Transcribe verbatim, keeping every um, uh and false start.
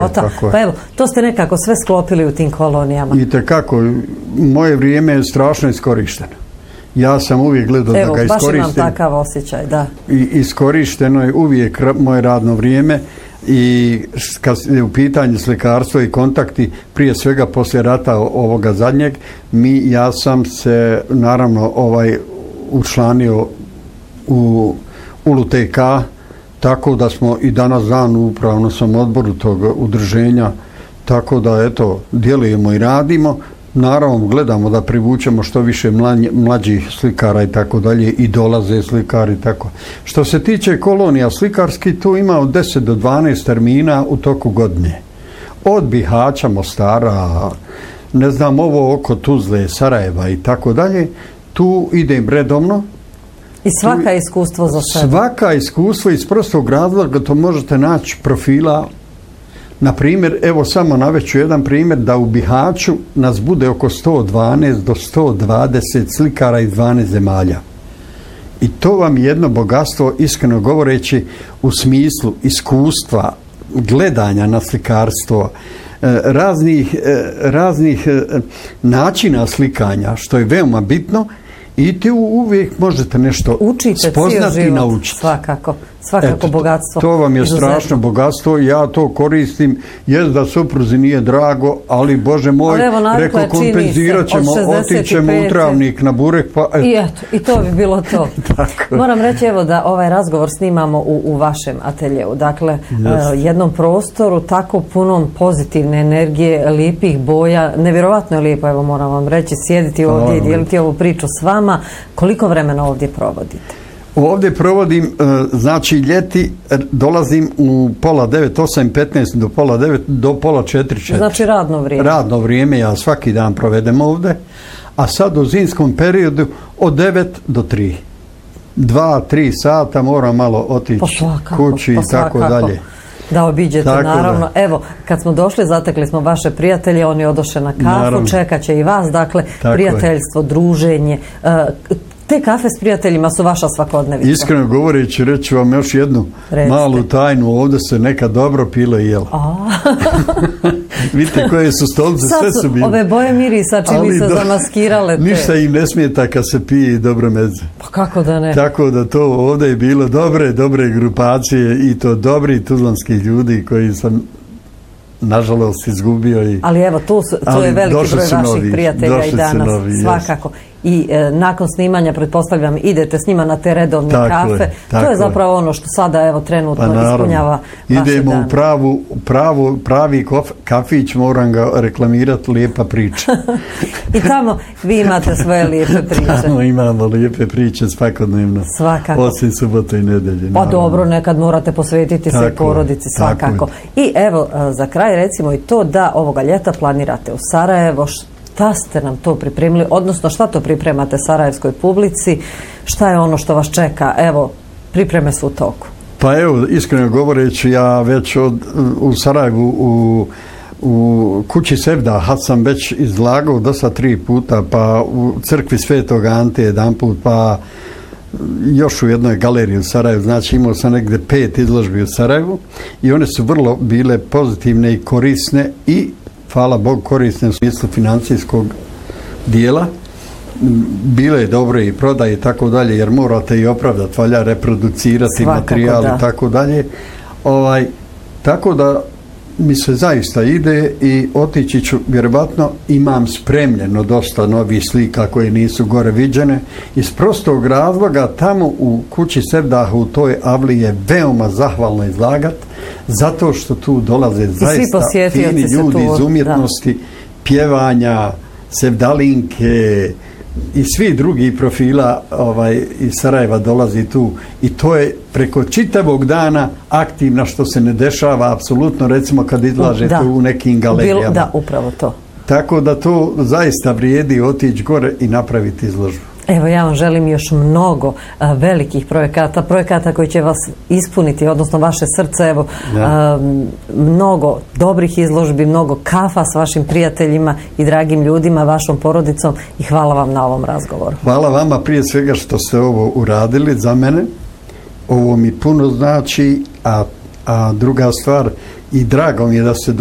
Pa evo, to ste nekako sve sklopili u tim kolonijama. I tekako, moje vrijeme je strašno iskorišteno. Ja sam uvijek gledao evo, da ga iskoristim. Evo, baš imam takav osjećaj, da. I iskorišteno je uvijek moje radno vrijeme i kad je u pitanju slikarstvo i kontakti, prije svega poslije rata ovoga zadnjeg, mi, ja sam se naravno ovaj učlanio u U L U T K, tako da smo i danas dan u upravnom sam odboru tog udruženja, tako da eto, djelujemo i radimo. Naravno, gledamo da privučemo što više mlađih slikara i tako dalje, i dolaze slikari i tako. Što se tiče kolonija slikarski, tu ima od deset do dvanaest termina u toku godine. Od Bihaća, Mostara, ne znam, ovo oko Tuzle, Sarajeva i tako dalje, tu idem redovno. I svaka iskustvo za sebe. Svaka iskustvo iz prostog razloga, to možete naći profila. Na primjer, evo samo navešću jedan primjer, da u Bihaću nas bude oko sto dvanaest do sto dvadeset slikara iz dvanaest zemalja. I to vam je jedno bogatstvo, iskreno govoreći, u smislu iskustva, gledanja na slikarstvo, raznih, raznih načina slikanja, što je veoma bitno. I ti uvijek možete nešto učite, spoznati i naučiti. Svakako, svakako Eto, bogatstvo. To vam je izuzetno strašno bogatstvo, ja to koristim, jest da supruzi nije drago, ali Bože moj, rekao, kompenzirat ćemo, otićemo u Travnik na burek. Pa, et. I eto, i to bi bilo to. Moram reći evo da ovaj razgovor snimamo u, u vašem ateljeu, dakle, yes. uh, jednom prostoru tako punom pozitivne energije, lijepih boja, nevjerovatno je lijepo, evo moram vam reći, sjediti ovdje i dijeliti ovu priču s vama. Koliko vremena ovdje provodite? Ovdje provodim, znači ljeti dolazim u pola devet, osam petnaest do pola devet, do pola četiri, četiri. Znači radno vrijeme. Radno vrijeme, ja svaki dan provedem ovdje, a sad u zimskom periodu od devet do tri. Dva, tri sata moram malo otići kući i tako dalje. Da obiđete, tako naravno. Da. Evo, kad smo došli, zatekli smo vaše prijatelje, oni odoše na kafu, naravno. Čekat će i vas, dakle, tako prijateljstvo, je. Druženje. Uh, te kafe s prijateljima su vaša svakodnevica. Iskreno govoreći, reću vam još jednu Recite. malu tajnu, ovdje se nekad dobro pilo i jelo. Vidite koje su stolice, sve su bile. Ove boje mirisa čini se do, zamaskirale te. Ništa im ne smijeta kad se pije i dobro meze. Pa kako da ne? Tako da to ovdje je bilo dobre, dobre grupacije i to dobri tuzlanski ljudi koji sam nažalost izgubio. I, ali evo, tu, su, tu je veliki broj vaših novi, prijatelja i danas, novi, svakako. Yes. I e, nakon snimanja, pretpostavljam, idete s njima na te redovne tako kafe. Je, to je zapravo je. ono što sada, evo, trenutno pa, ispunjava vaše Idemo dane. u pravu, pravu, pravi kof, kafić, moram ga reklamirati, lijepa priča. I tamo vi imate svoje lijepe priče. Tamo imamo lijepe priče svakodnevno. Svakako. Osim subote i nedelje. Pa dobro, nekad morate posvetiti se porodici, svakako. I evo, za kraj recimo i to da ovoga ljeta planirate u Sarajevo. Šta ste nam to pripremili, odnosno šta to pripremate sarajevskoj publici, šta je ono što vas čeka, evo, pripreme su u toku. Pa evo, iskreno govoreći, ja već od, u Sarajevu, u, u kući Sevdaha sam već izlagao dosta tri puta, pa u crkvi Svetog Ante jedan put, pa još u jednoj galeriji u Sarajevu, znači imao sam negdje pet izložbi u Sarajevu i one su vrlo bile pozitivne i korisne i hvala Bog korisne u smislu financijskog dijela. Bile je dobre i prodaje i tako dalje, jer morate i opravdati, valja reproducirati materijal i tako dalje. Ovaj, tako da mi se zaista ide i otići ću, vjerovatno imam spremljeno dosta novih slika koje nisu gore viđene. Iz prostog razloga tamo u kući Sevdaha u toj avli je veoma zahvalno izlagat, zato što tu dolaze zaista fini ljudi tu, iz umjetnosti, da. Pjevanja, sevdalinke i svi drugi profila ovaj, iz Sarajeva dolazi tu i to je preko čitavog dana aktivna, što se ne dešava apsolutno, recimo kad izlažete da. u nekim galerijama. Bilo, da, upravo to. Tako da to zaista vrijedi otići gore i napraviti izložbu. Evo, ja vam želim još mnogo a, velikih projekata, projekata koji će vas ispuniti, odnosno vaše srce, evo, a, mnogo dobrih izložbi, mnogo kafa s vašim prijateljima i dragim ljudima, vašom porodicom i hvala vam na ovom razgovoru. Hvala vama prije svega što ste ovo uradili za mene. Ovo mi puno znači, a, a druga stvar, i drago mi je da ste